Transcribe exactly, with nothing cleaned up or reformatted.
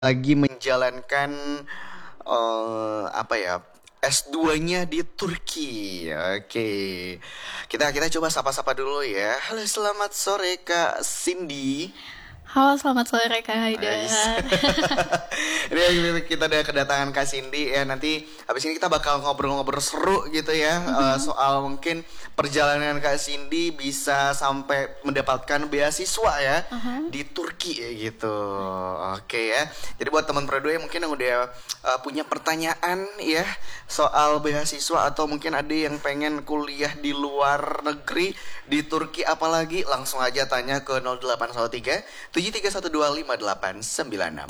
lagi menjalankan eh, apa ya S dua-nya di Turki. Oke. Kita kita coba sapa-sapa dulu ya. Halo, selamat sore Kak Cindy. Halo, selamat sore Kak Ais. Haidar. Ini kita udah kedatangan Kak Cindy ya. Nanti habis ini kita bakal ngobrol-ngobrol seru gitu ya, eh, soal mungkin perjalanan Kak Cindy bisa sampai mendapatkan beasiswa ya Aha. di Turki ya gitu. Oke ya. Jadi buat teman Predo yang mungkin yang udah eh, punya pertanyaan ya soal beasiswa atau mungkin ada yang pengen kuliah di luar negeri di Turki apalagi langsung aja tanya ke nol delapan satu tiga tujuh tiga satu dua lima delapan sembilan enam.